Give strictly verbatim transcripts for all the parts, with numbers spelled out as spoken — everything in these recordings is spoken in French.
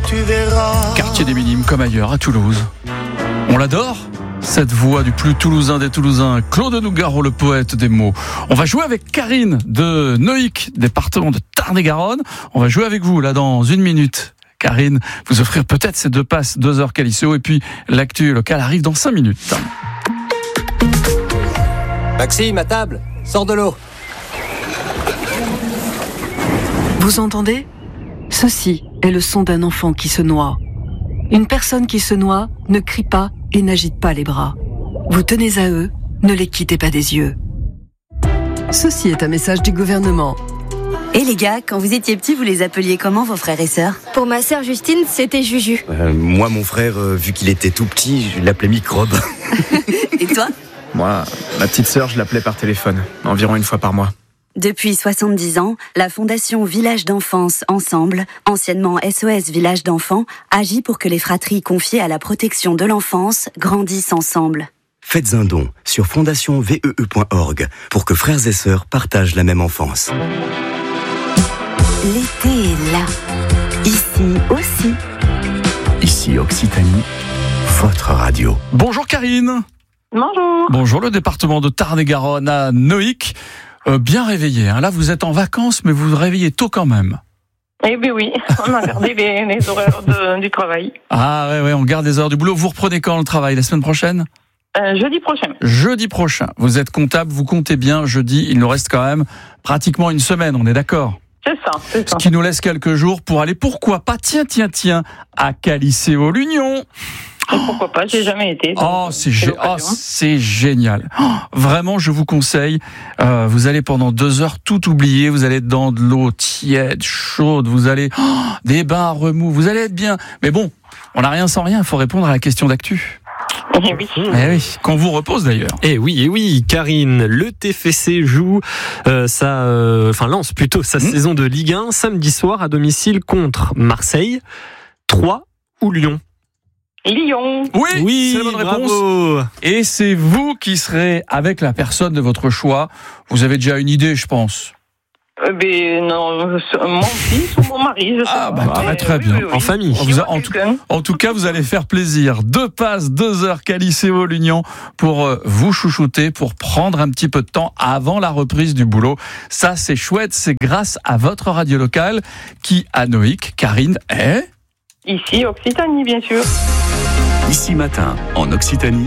tu verras. Quartier des Minimes comme ailleurs à Toulouse. On l'adore, cette voix du plus toulousain des Toulousains, Claude Nougaro, le poète des mots. On va jouer avec Karine de Neuilly, département de Tarn-et-Garonne. On va jouer avec vous là dans une minute. Karine, vous offrir peut-être ces deux passes, deux heures Calliceo, et puis l'actu local arrive dans cinq minutes. Maxime, à table, sors de l'eau. Vous entendez ? Ceci est le son d'un enfant qui se noie. Une personne qui se noie ne crie pas et n'agite pas les bras. Vous tenez à eux, ne les quittez pas des yeux. Ceci est un message du gouvernement. Et les gars, quand vous étiez petits, vous les appeliez comment vos frères et sœurs ? Pour ma sœur Justine, c'était Juju. Euh, moi, mon frère, euh, vu qu'il était tout petit, je l'appelais Microbe. Et toi ? Moi, ma petite sœur, je l'appelais par téléphone, environ une fois par mois. Depuis soixante-dix ans, la Fondation Village d'Enfance Ensemble, anciennement S O S Village d'Enfants, agit pour que les fratries confiées à la protection de l'enfance grandissent ensemble. Faites un don sur fondation v e e point org pour que frères et sœurs partagent la même enfance. L'été est là, ici aussi. Ici Occitanie, votre radio. Bonjour Karine. Bonjour. Bonjour, le département de Tarn-et-Garonne à Neuilly. Euh, bien réveillé, hein. Là vous êtes en vacances, mais vous vous réveillez tôt quand même. Eh bien oui, on a gardé les, les horaires de, du travail. Ah ouais, ouais, on garde les heures du boulot. Vous reprenez quand le travail ? La semaine prochaine ? euh, Jeudi prochain. Jeudi prochain. Vous êtes comptable, vous comptez bien. Jeudi, il nous reste quand même pratiquement une semaine, on est d'accord ? C'est ça, c'est ça. Ce qui nous laisse quelques jours pour aller, pourquoi pas, tiens, tiens, tiens, à Calliceo-l'Union. Et pourquoi pas, j'ai jamais été. Donc, Oh, c'est, c'est, gé- oh, c'est génial. Oh, vraiment, je vous conseille. Euh, vous allez pendant deux heures tout oublier. Vous allez être dans de l'eau tiède, chaude. Vous allez oh, des bains à remous. Vous allez être bien. Mais bon, on n'a rien sans rien. Il faut répondre à la question d'actu. Eh oui. Eh oui, qu'on vous repose d'ailleurs. Eh oui, eh oui, Karine, le T F C joue euh, sa, euh, enfin lance plutôt sa mmh. saison de Ligue un samedi soir à domicile contre Marseille, Troyes ou Lyon. Lyon. Oui, oui, c'est la bonne réponse. Bravo. Et c'est vous qui serez avec la personne de votre choix. Vous avez déjà une idée, je pense. Euh, ben non, mon fils ou mon mari, je sais ah, pas. bah, très, très oui, bien. oui, oui. En famille. On vous a, en, tout, en tout cas, vous allez faire plaisir. Deux passes, deux heures Calliceo-l'Union pour euh, vous chouchouter, pour prendre un petit peu de temps avant la reprise du boulot. Ça, c'est chouette. C'est grâce à votre radio locale qui, à Neuilly, Karine, est... Ici, Occitanie, bien sûr. Ici Matin, en Occitanie,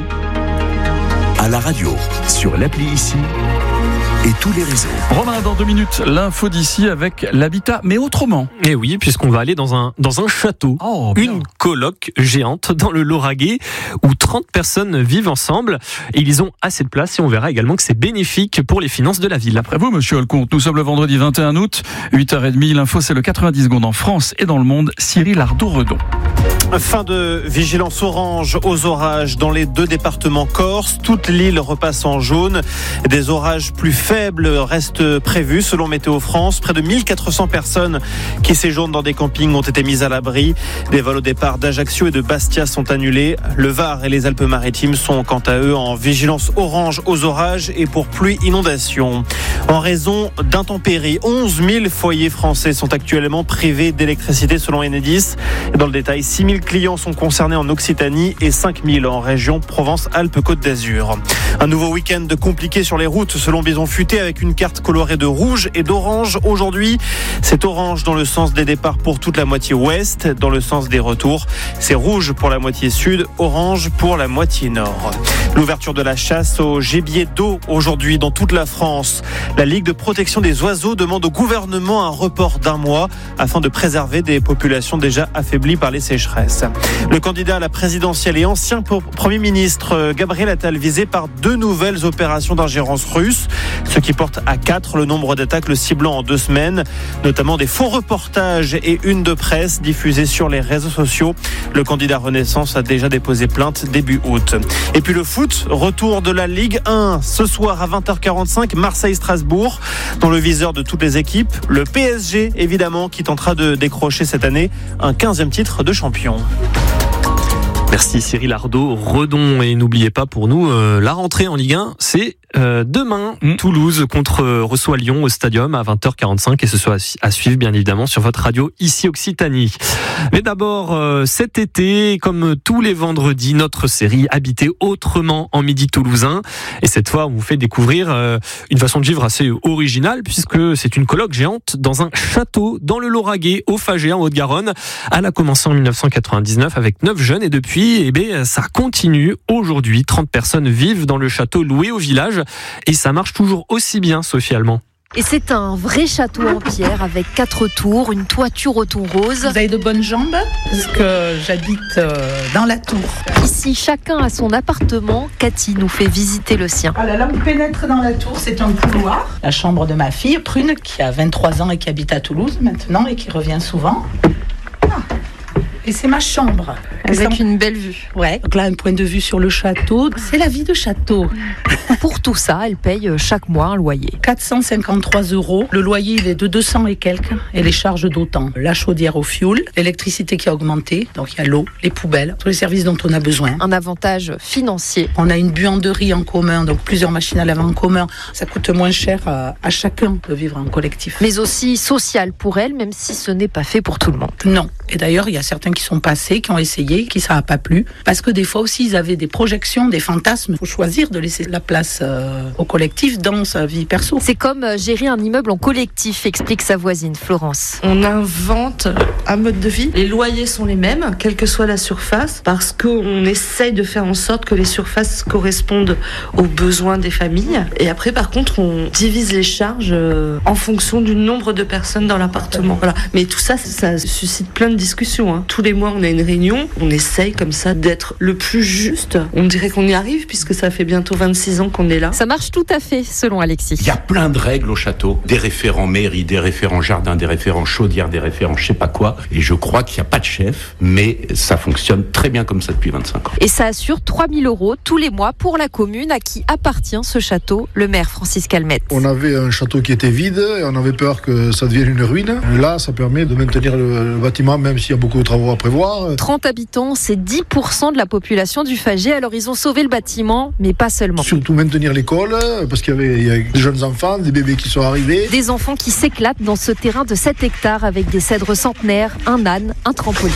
à la radio, sur l'appli Ici et tous les réseaux. Romain, dans deux minutes, l'info d'ici avec l'habitat, mais autrement. Et oui, puisqu'on va aller dans un, dans un château. Oh, une coloc géante dans le Lauragais où trente personnes vivent ensemble et ils ont assez de place et on verra également que c'est bénéfique pour les finances de la ville. Après vous, monsieur Holcomte, nous sommes le vendredi vingt et un août, huit heures trente. L'info, c'est le quatre-vingt-dix secondes en France et dans le monde. Cyril Ardo-Redon. Fin de vigilance orange aux orages dans les deux départements corse. Toute l'île repasse en jaune. Des orages plus faibles restent prévus selon Météo France. Près de mille quatre cents personnes qui séjournent dans des campings ont été mises à l'abri. Des vols au départ d'Ajaccio et de Bastia sont annulés. Le Var et les Alpes-Maritimes sont quant à eux en vigilance orange aux orages et pour pluie inondation. En raison d'intempéries, onze mille foyers français sont actuellement privés d'électricité selon Enedis. Dans le détail, six mille clients sont concernés en Occitanie et cinq mille en région Provence-Alpes-Côte d'Azur. Un nouveau week-end compliqué sur les routes selon Bison Futé avec une carte colorée de rouge et d'orange. Aujourd'hui, c'est orange dans le sens des départs pour toute la moitié ouest. Dans le sens des retours, c'est rouge pour la moitié sud, orange pour la moitié nord. L'ouverture de la chasse au gibier d'eau aujourd'hui dans toute la France. La Ligue de protection des oiseaux demande au gouvernement un report d'un mois afin de préserver des populations déjà affaiblies par les sécheresses. Le candidat à la présidentielle et ancien Premier ministre Gabriel Attal visé par deux nouvelles opérations d'ingérence russe, ce qui porte à quatre le nombre d'attaques le ciblant en deux semaines, notamment des faux reportages et une de presse diffusée sur les réseaux sociaux. Le candidat Renaissance a déjà déposé plainte début août. Et puis le foot, retour de la Ligue un ce soir à vingt heures quarante-cinq, Marseille-Strasbourg. Dans le viseur de toutes les équipes, le P S G évidemment qui tentera de décrocher cette année un quinzième titre de champion. Merci Cyril Ardo, Redon. Et n'oubliez pas pour nous, euh, la rentrée en Ligue un, c'est euh, demain. Mmh. Toulouse contre euh, reçoit Lyon au Stadium à vingt heures quarante-cinq et ce sera à suivre bien évidemment sur votre radio ici Occitanie. Mais d'abord, euh, cet été, comme tous les vendredis, notre série Habiter autrement en Midi toulousain. Et cette fois, on vous fait découvrir euh, une façon de vivre assez originale puisque c'est une colloque géante dans un château dans le Lauragais, au Fagé en Haute-Garonne. Elle a commencé en dix-neuf cent quatre-vingt-dix-neuf avec neuf jeunes et depuis, eh bien, ça continue. Aujourd'hui, trente personnes vivent dans le château loué au village et ça marche toujours aussi bien, Sophie Allemand. Et c'est un vrai château en pierre avec quatre tours, une toiture au ton rose. Vous avez de bonnes jambes parce que j'habite dans la tour. Ici, chacun a son appartement. Cathy nous fait visiter le sien. Ah là, là, on pénètre dans la tour, c'est un couloir. La chambre de ma fille, Prune, qui a vingt-trois ans et qui habite à Toulouse maintenant et qui revient souvent. Ah. Et c'est ma chambre. Avec une belle vue. Ouais. Donc là, un point de vue sur le château. C'est la vie de château. Pour tout ça, elle paye chaque mois un loyer. quatre cent cinquante-trois euros. Le loyer, il est de deux cents et quelques. Et les charges d'autant. La chaudière au fioul, l'électricité qui a augmenté. Donc il y a l'eau, les poubelles, tous les services dont on a besoin. Un avantage financier. On a une buanderie en commun, donc plusieurs machines à laver en commun. Ça coûte moins cher à, à chacun de vivre en collectif. Mais aussi social pour elle, même si ce n'est pas fait pour tout le monde. Non. Et d'ailleurs, il y a certains qui sont passés, qui ont essayé, qui ça n'a pas plu. Parce que des fois aussi, ils avaient des projections, des fantasmes. Il faut choisir de laisser la place euh, au collectif dans sa vie perso. C'est comme euh, gérer un immeuble en collectif, explique sa voisine Florence. On invente un mode de vie. Les loyers sont les mêmes, quelle que soit la surface, parce qu'on essaye de faire en sorte que les surfaces correspondent aux besoins des familles. Et après, par contre, on divise les charges euh, en fonction du nombre de personnes dans l'appartement. Voilà. Mais tout ça, ça suscite plein de discussions. Hein. Tous les mois, on a une réunion. On essaye comme ça d'être le plus juste. On dirait qu'on y arrive puisque ça fait bientôt vingt-six ans qu'on est là. Ça marche tout à fait, selon Alexis. Il y a plein de règles au château. Des référents mairie, des référents jardin, des référents chaudière, des référents je sais pas quoi. Et je crois qu'il n'y a pas de chef, mais ça fonctionne très bien comme ça depuis vingt-cinq ans. Et ça assure trois mille euros tous les mois pour la commune à qui appartient ce château, le maire Francis Calmette. On avait un château qui était vide et on avait peur que ça devienne une ruine. Et là, ça permet de maintenir le, le bâtiment, même s'il y a beaucoup de travaux à prévoir. trente habitants, c'est dix pour cent de la population du Fagé. Alors ils ont sauvé le bâtiment, mais pas seulement. Surtout maintenir l'école, parce qu'il y avait, il y a des jeunes enfants, des bébés qui sont arrivés. Des enfants qui s'éclatent dans ce terrain de sept hectares avec des cèdres centenaires, un âne, un trampoline.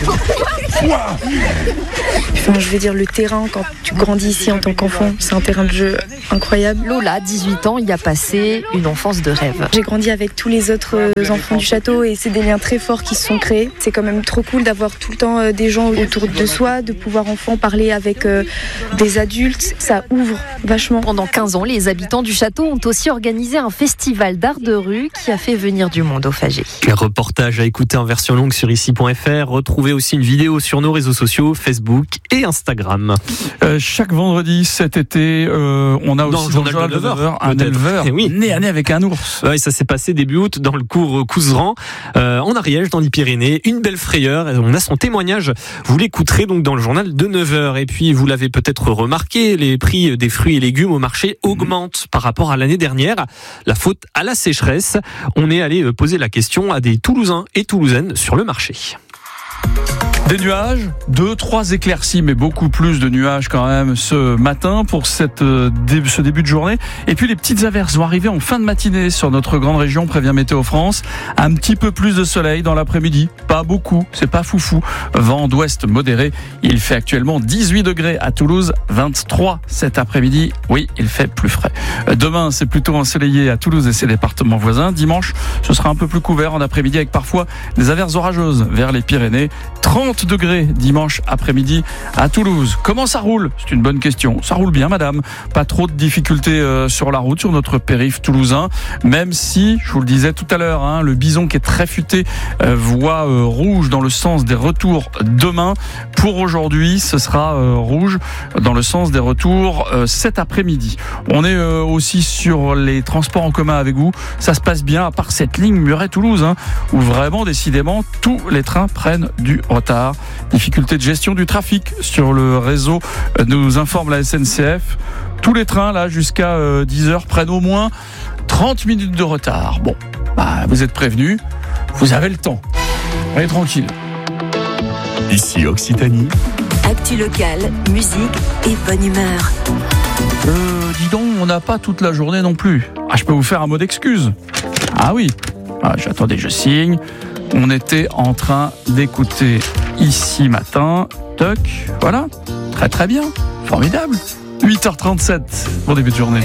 Enfin, je veux dire, le terrain, quand tu grandis ici en tant qu'enfant, c'est un terrain de jeu incroyable. Lola, dix-huit ans, y a passé une enfance de rêve. J'ai grandi avec tous les autres enfants du château et c'est des liens très forts qui se sont créés. C'est quand même trop cool d'avoir tout le temps des gens autour de soi, de pouvoir enfin parler avec euh, des adultes. Ça ouvre vachement. Pendant quinze ans, les habitants du château ont aussi organisé un festival d'art de rue qui a fait venir du monde au Fagé. Les reportages à écouter en version longue sur ici point f r. Retrouvez aussi une vidéo sur nos réseaux sociaux, Facebook et Instagram. Euh, chaque vendredi cet été, euh, on a dans aussi le journal, journal de neuf heures un éleveur eh oui. né à nez avec un ours. Ouais, ça s'est passé début août dans le cours Couserans, euh, en Ariège, dans les Pyrénées. Une belle frayeur. On a son témoignage. Vous l'écouterez donc dans le journal de neuf heures. Et puis, vous l'avez peut-être remarqué, les prix des fruits et légumes au marché augmentent par rapport à l'année dernière. La faute à la sécheresse. On est allé poser la question à des Toulousains et Toulousaines sur le marché. Des nuages, deux, trois éclaircies, mais beaucoup plus de nuages quand même ce matin pour cette, euh, dé, ce début de journée. Et puis les petites averses vont arriver en fin de matinée sur notre grande région, prévient Météo France. Un petit peu plus de soleil dans l'après-midi, pas beaucoup, c'est pas foufou. Vent d'ouest modéré, il fait actuellement dix-huit degrés à Toulouse, vingt-trois cet après-midi. Oui, il fait plus frais. Demain, c'est plutôt ensoleillé à Toulouse et ses départements voisins. Dimanche, ce sera un peu plus couvert en après-midi avec parfois des averses orageuses vers les Pyrénées. trente degrés dimanche après-midi à Toulouse. Comment ça roule ? C'est une bonne question. Ça roule bien, madame. Pas trop de difficultés euh, sur la route, sur notre périph' toulousain. Même si, je vous le disais tout à l'heure, hein, le bison qui est très futé euh, voit euh, rouge dans le sens des retours demain. Pour aujourd'hui, ce sera euh, rouge dans le sens des retours euh, cet après-midi. On est euh, aussi sur les transports en commun avec vous. Ça se passe bien, à part cette ligne Muret-Toulouse, hein, où vraiment, décidément, tous les trains prennent du retard. Difficulté de gestion du trafic sur le réseau, nous informe la S N C F. Tous les trains, là, jusqu'à euh, dix heures, prennent au moins trente minutes de retard. Bon, bah, vous êtes prévenus, vous avez le temps. Allez, tranquille. Ici Occitanie, Actu locale, musique et bonne humeur. Euh, dis donc, on n'a pas toute la journée non plus. Ah, je peux vous faire un mot d'excuse. Ah oui. Ah, j'attendais, je signe. On était en train d'écouter Ici Matin. Toc, voilà. Très très bien. Formidable. huit heures trente-sept. Bon début de journée.